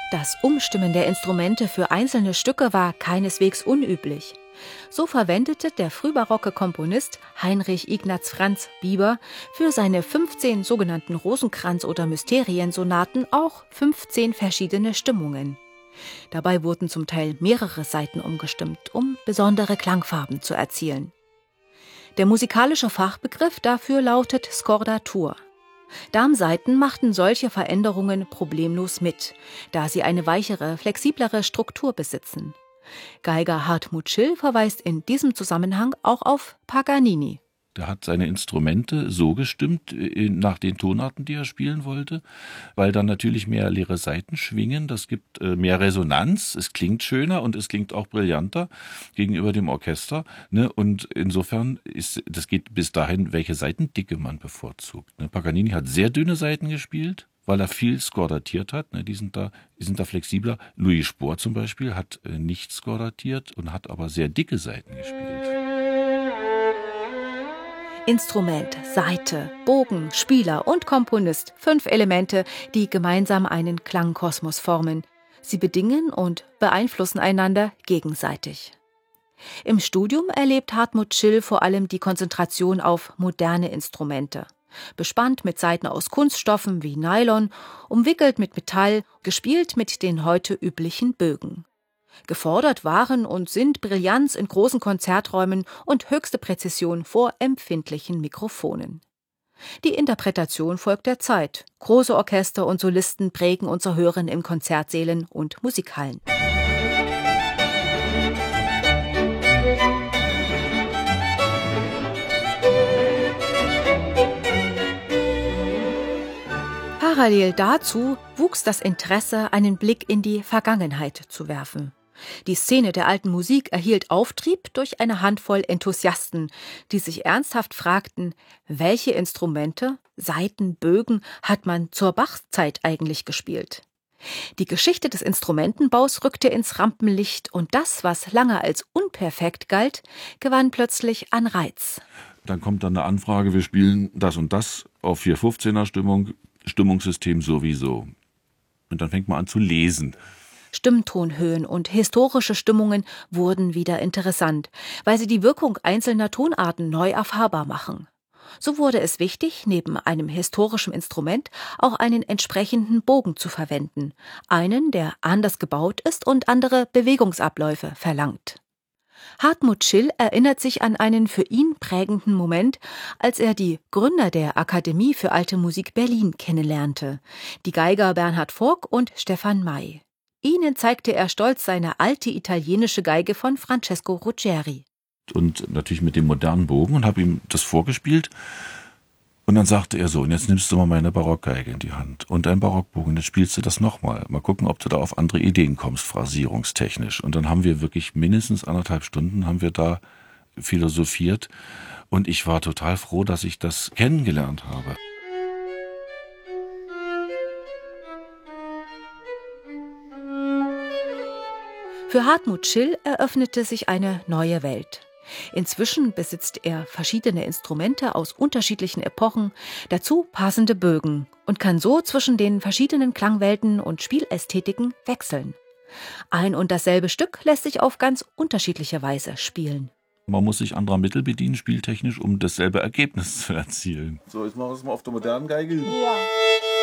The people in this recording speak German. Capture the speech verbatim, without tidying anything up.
Das Umstimmen der Instrumente für einzelne Stücke war keineswegs unüblich. So verwendete der frühbarocke Komponist Heinrich Ignaz Franz Bieber für seine fünfzehn sogenannten Rosenkranz- oder Mysteriensonaten auch fünfzehn verschiedene Stimmungen. Dabei wurden zum Teil mehrere Saiten umgestimmt, um besondere Klangfarben zu erzielen. Der musikalische Fachbegriff dafür lautet Skordatur. Darmsaiten machten solche Veränderungen problemlos mit, da sie eine weichere, flexiblere Struktur besitzen. Geiger Hartmut Schill verweist in diesem Zusammenhang auch auf Paganini. Der hat seine Instrumente so gestimmt nach den Tonarten, die er spielen wollte, weil dann natürlich mehr leere Saiten schwingen, das gibt mehr Resonanz, es klingt schöner und es klingt auch brillanter gegenüber dem Orchester. Ne? Und insofern ist, das geht bis dahin, welche Saitendicke man bevorzugt. Ne? Paganini hat sehr dünne Saiten gespielt, weil er viel skordatiert hat. Ne? Die sind da, die sind da flexibler. Louis Spohr zum Beispiel hat nicht skordatiert und hat aber sehr dicke Saiten gespielt. Instrument, Saite, Bogen, Spieler und Komponist. Fünf Elemente, die gemeinsam einen Klangkosmos formen. Sie bedingen und beeinflussen einander gegenseitig. Im Studium erlebt Hartmut Schill vor allem die Konzentration auf moderne Instrumente. Bespannt mit Saiten aus Kunststoffen wie Nylon, umwickelt mit Metall, gespielt mit den heute üblichen Bögen. Gefordert waren und sind Brillanz in großen Konzerträumen und höchste Präzision vor empfindlichen Mikrofonen. Die Interpretation folgt der Zeit. Große Orchester und Solisten prägen unser Hören in Konzertsälen und Musikhallen. Parallel dazu wuchs das Interesse, einen Blick in die Vergangenheit zu werfen. Die Szene der alten Musik erhielt Auftrieb durch eine Handvoll Enthusiasten, die sich ernsthaft fragten, welche Instrumente, Saiten, Bögen hat man zur Bachzeit eigentlich gespielt? Die Geschichte des Instrumentenbaus rückte ins Rampenlicht und das, was lange als unperfekt galt, gewann plötzlich an Reiz. Dann kommt dann eine Anfrage, wir spielen das und das auf vier fünfzehner Stimmung, Stimmungssystem sowieso. Und dann fängt man an zu lesen. Stimmtonhöhen und historische Stimmungen wurden wieder interessant, weil sie die Wirkung einzelner Tonarten neu erfahrbar machen. So wurde es wichtig, neben einem historischen Instrument auch einen entsprechenden Bogen zu verwenden, einen, der anders gebaut ist und andere Bewegungsabläufe verlangt. Hartmut Schill erinnert sich an einen für ihn prägenden Moment, als er die Gründer der Akademie für Alte Musik Berlin kennenlernte, die Geiger Bernhard Vogt und Stefan May. Ihnen zeigte er stolz seine alte italienische Geige von Francesco Ruggeri. Und natürlich mit dem modernen Bogen und habe ihm das vorgespielt. Und dann sagte er so, und jetzt nimmst du mal meine Barockgeige in die Hand und einen Barockbogen, jetzt spielst du das nochmal. Mal gucken, ob du da auf andere Ideen kommst, phrasierungstechnisch. Und dann haben wir wirklich mindestens anderthalb Stunden haben wir da philosophiert. Und ich war total froh, dass ich das kennengelernt habe. Für Hartmut Schill eröffnete sich eine neue Welt. Inzwischen besitzt er verschiedene Instrumente aus unterschiedlichen Epochen, dazu passende Bögen und kann so zwischen den verschiedenen Klangwelten und Spielästhetiken wechseln. Ein und dasselbe Stück lässt sich auf ganz unterschiedliche Weise spielen. Man muss sich anderer Mittel bedienen, spieltechnisch, um dasselbe Ergebnis zu erzielen. So, jetzt machen wir es mal auf der modernen Geige. Ja.